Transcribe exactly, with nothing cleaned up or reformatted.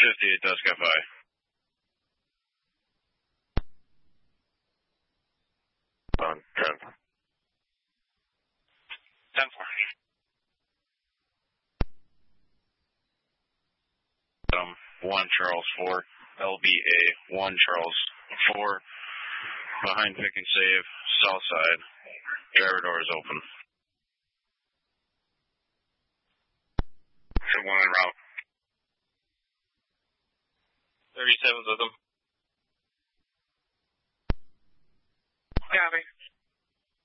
fifty-eight Dusk F I. On ten. ten four. Um, one Charles four. L B A one Charles four. Behind pick and save. South side. Driver door is open. One en route. thirty-seven's with them. Copy.